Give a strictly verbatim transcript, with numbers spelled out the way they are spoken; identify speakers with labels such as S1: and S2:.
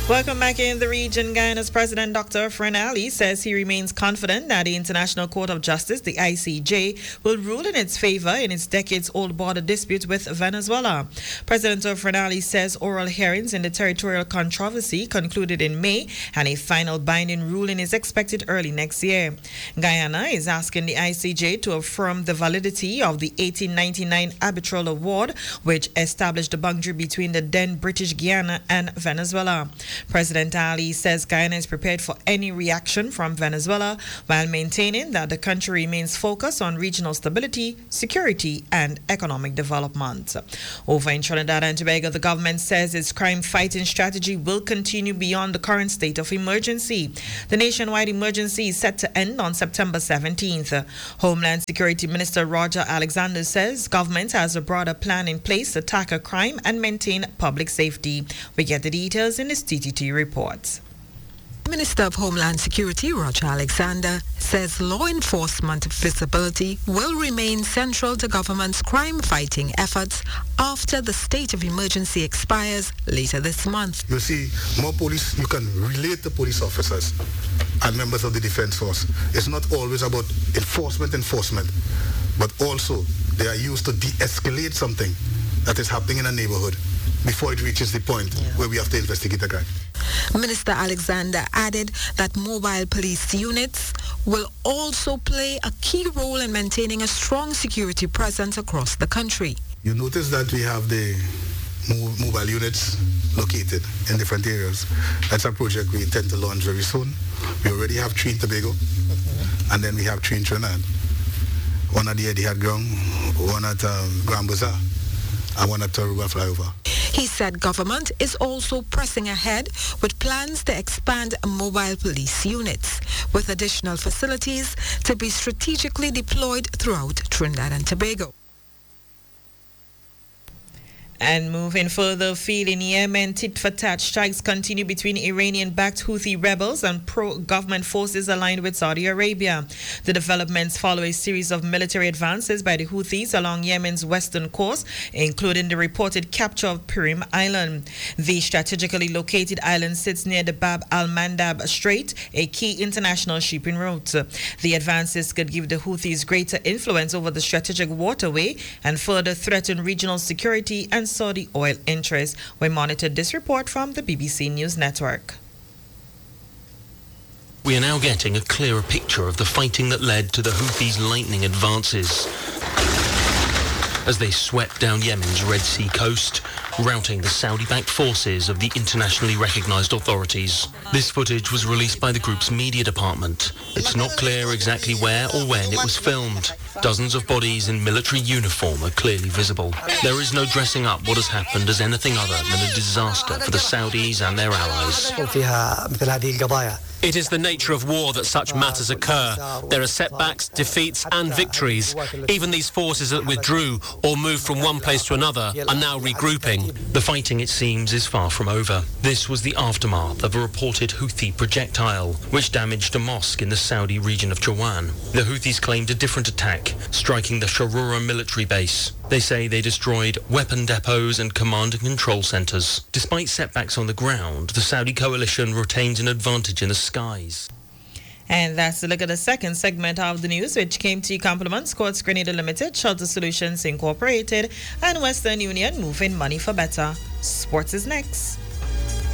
S1: Welcome back in the region. Guyana's President Doctor Afrin Ali says he remains confident that the International Court of Justice, the I C J, will rule in its favor in its decades-old border dispute with Venezuela. President Afrin Ali says oral hearings in the territorial controversy concluded in May and a final binding ruling is expected early next year. Guyana is asking the I C J to affirm the validity of the eighteen ninety-nine arbitral award, which established the boundary between the then British Guyana and Venezuela. President Ali says Guyana is prepared for any reaction from Venezuela while maintaining that the country remains focused on regional stability, security, and economic development. Over in Trinidad and Tobago, the government says its crime-fighting strategy will continue beyond the current state of emergency. The nationwide emergency is set to end on September seventeenth. Homeland Security Minister Roger Alexander says government has a broader plan in place to tackle crime and maintain public safety. We get the details in this T T T report.
S2: Minister of Homeland Security Roger Alexander says law enforcement visibility will remain central to government's crime-fighting efforts after the state of emergency expires later this month.
S3: You see, more police, you can relate to police officers and members of the defense force. It's not always about enforcement, enforcement, but also they are used to de-escalate something that is happening in a neighborhood before it reaches the point yeah. where we have to investigate a crime.
S2: Minister Alexander added that mobile police units will also play a key role in maintaining a strong security presence across the country.
S3: You notice that we have the mobile units located in different areas. That's a project we intend to launch very soon. We already have three in Tobago, mm-hmm. and then we have three in Trinidad. One at the Etihad ground, one at um, Grand Bazaar, and one at Taruba flyover.
S2: He said government is also pressing ahead with plans to expand mobile police units, with additional facilities to be strategically deployed throughout Trinidad and Tobago.
S1: And moving further afield in Yemen, tit-for-tat strikes continue between Iranian-backed Houthi rebels and pro-government forces aligned with Saudi Arabia. The developments follow a series of military advances by the Houthis along Yemen's western coast, including the reported capture of Pirim Island. The strategically located island sits near the Bab al-Mandab Strait, a key international shipping route. The advances could give the Houthis greater influence over the strategic waterway and further threaten regional security and Saudi oil interests. We monitored this report from the B B C News Network.
S4: We are now getting a clearer picture of the fighting that led to the Houthis' lightning advances as they swept down Yemen's Red Sea coast, routing the Saudi-backed forces of the internationally recognized authorities. This footage was released by the group's media department. It's not clear exactly where or when it was filmed. Dozens of bodies in military uniform are clearly visible. There is no dressing up what has happened as anything other than a disaster for the Saudis and their allies.
S5: It is the nature of war that such matters occur. There are setbacks, defeats and victories. Even these forces that withdrew or moved from one place to another are now regrouping.
S4: The fighting, it seems, is far from over. This was the aftermath of a reported Houthi projectile, which damaged a mosque in the Saudi region of Jawan. The Houthis claimed a different attack, striking the Sharura military base. They say they destroyed weapon depots and command and control centres. Despite setbacks on the ground, the Saudi coalition retains an advantage in the skies.
S1: And that's a look at the second segment of the news, which came to you compliments Quartz Grenada Limited, Shelter Solutions Incorporated, and Western Union, moving money for better. Sports is next.